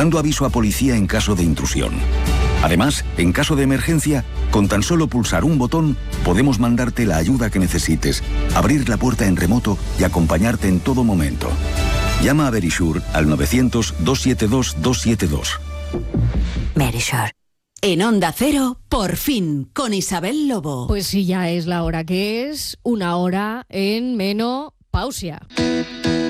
dando aviso a policía en caso de intrusión. Además, en caso de emergencia, con tan solo pulsar un botón, podemos mandarte la ayuda que necesites, abrir la puerta en remoto y acompañarte en todo momento. Llama a Verisure al 900-272-272. Verisure. En Onda Cero, por fin, con Isabel Lobo. Pues sí, ya es la hora que es, una hora en menopausia.